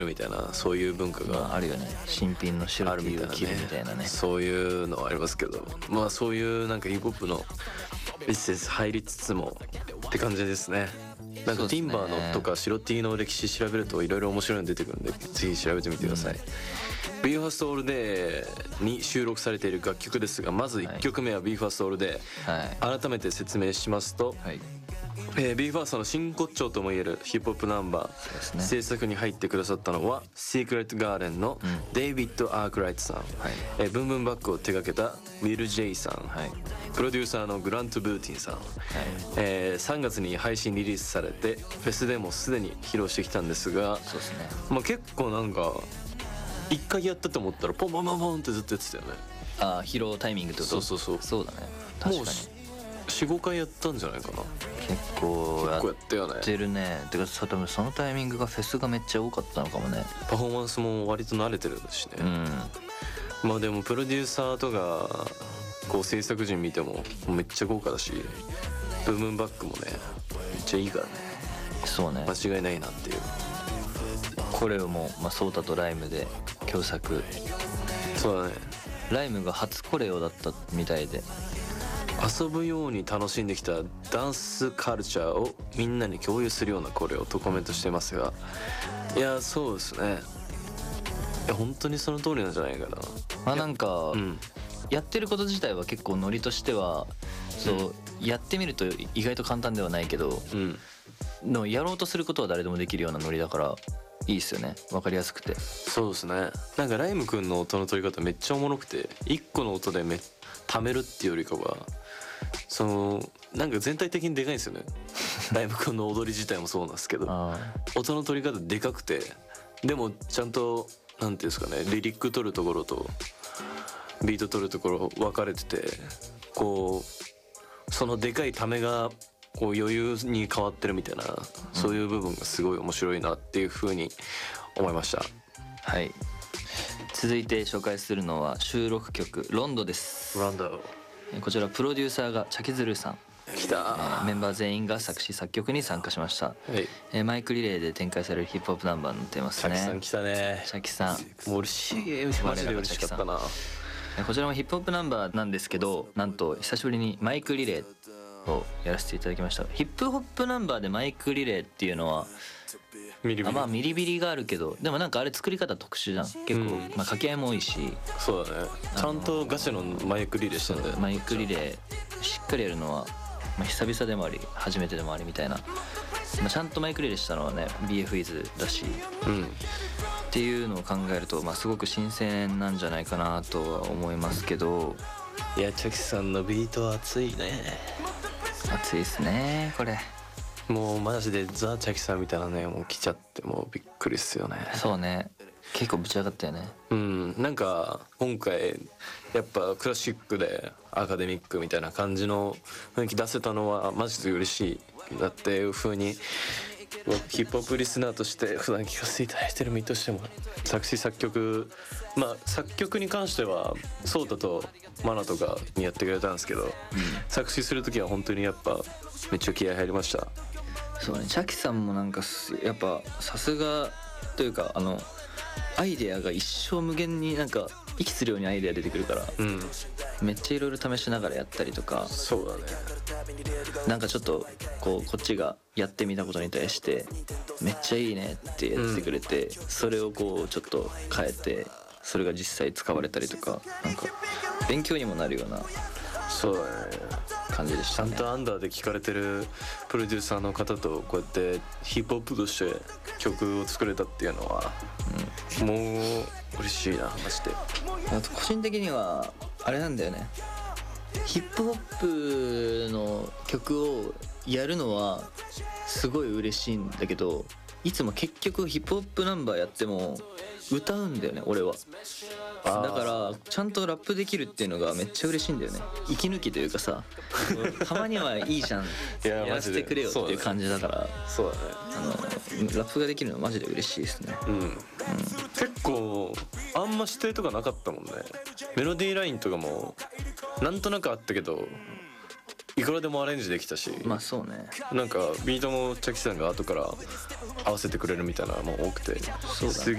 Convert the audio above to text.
みたいな、そういう文化があるよね。新品の白ある T みたいなを着るみたいなね。 そういうのはありますけど、まあそういうなんかヒップホップのエッセンス入りつつもって感じですね。なんかティンバーのとか白 T の歴史調べるといろいろ面白いの出てくるんで、ぜひ調べてみてください。BE:FIRST All Day に収録されている楽曲ですが、まず1曲目は BE:FIRST All Day、 はい、 改めて説明しますと、 はい、 BE:FIRST の真骨頂ともいえるヒップホップナンバー、 ね、 制作に入ってくださったのは Secret Garden のデイビッド・アークライトさん、ブンブンバックを手掛けたウィル・ジェイさん、プロデューサーのグラント・ブーティンさん、3月に配信リリースされてフェスでもすでに披露してきたんですが、 そうですね、 まあ、結構なんか1回やったと思ったらポンポンポンポンってずっとやってたよね。 ああ、披露タイミングってこと？そうだね、確かに 4,5 回やったんじゃないかな。 結構やったよね。 やってるね。てか多分そのタイミングがフェスがめっちゃ多かったのかもね。 パフォーマンスも割と慣れてるしね、まあでもプロデューサーとかこう制作陣見てもめっちゃ豪華だし、ブームンバックもねめっちゃいいからね。 そうね、 間違いないなっていう。 これをもう、ソータとライムで共作。 そうだね、 ライムが初コレオだったみたいで、 遊ぶように楽しんできたダンスカルチャーをみんなに共有するようなコレオとコメントしてますが、いやそうですね、いや本当にその通りなんじゃないかな。 なんか、やってること自体は結構ノリとしてはそう、やってみると意外と簡単ではないけど、のやろうとすることは誰でもできるようなノリだからいいっすよね、分かりやすくて。 そうですね、なんかライムくんの音の取り方めっちゃおもろくて、1個の音で貯めるっていうよりかはそのなんか全体的にでかいんですよねライムくんの踊り自体もそうなんですけど、音の取り方でかくて、でもちゃんとなんていうんですかね、リリック取るところとビート取るところ分かれてて、こうそのでかいためがこう余裕に変わってるみたいな、そういう部分がすごい面白いなっていう風に思いました。 はい、続いて紹介するのは収録曲「ロンド」です。 ロンド。 こちらプロデューサーがチャキズルさん。 来た、 メンバー全員が作詞作曲に参加しました、マイクリレーで展開されるヒップホップナンバーになってますね。 チャキさん来たね。 チャキさんもう嬉しい、マジで嬉しかったな。 こちらもヒップホップナンバーなんですけど、なんと久しぶりにマイクリレーをやらせていただきました。ヒップホップナンバーでマイクリレーっていうのはミリビリがあるけど、でもなんかあれ作り方特殊じゃん。結構、掛け合いも多いし。そうだね、 ちゃんとガチのマイクリレーしたんだよ。 マイクリレーしっかりやるのは、久々でもあり初めてでもありみたいな、ちゃんとマイクリレーしたのはね BFIZ だし、っていうのを考えると、すごく新鮮なんじゃないかなとは思いますけど。 いやチャキさんのビートは熱いね。 熱いっすねこれ。 もうマジでザ・チャキさんみたいなね、もう来ちゃってもうびっくりっすよね。 そうね、結構ぶち上がったよね。 なんか今回やっぱクラシックでアカデミックみたいな感じの雰囲気出せたのはマジで嬉しいなっていう風に、ヒップホップリスナーとして普段聴かせていただいてる身としても、作詞作曲、作曲に関してはソータとマナとかにやってくれたんですけど、作詞する時は本当にやっぱめっちゃ気合入りました。 そうね、チャキさんもなんかやっぱさすがというか、アイデアが一生無限になんか息するようにアイデア出てくるから、めっちゃいろいろ試しながらやったりとか。 そうだね、 なんかちょっとこっちがやってみたことに対してめっちゃいいねってやってくれて、それをちょっと変えてそれが実際使われたりとか、なんか勉強にもなるようなそうだね感じでしたね。 ちゃんとアンダーで聴かれてるプロデューサーの方とこうやってヒップホップとして曲を作れたっていうのは、もう嬉しいなマジで。 あと個人的にはあれなんだよね、ヒップホップの曲をやるのはすごい嬉しいんだけど、いつも結局ヒップホップナンバーやっても歌うんだよね俺は。だからちゃんとラップできるっていうのがめっちゃ嬉しいんだよね。息抜きというかさ、たまにはいいじゃんやらせてくれよっていう感じだから。 そうだね、 ラップができるのはマジで嬉しいですね。 結構あんま指定とかなかったもんね。メロディーラインとかもなんとなくあったけど、 いくらでもアレンジできたし、 まあそうね。 なんかビートもチャキさんが後から合わせてくれるみたいなのも多くて、 そうだねすげ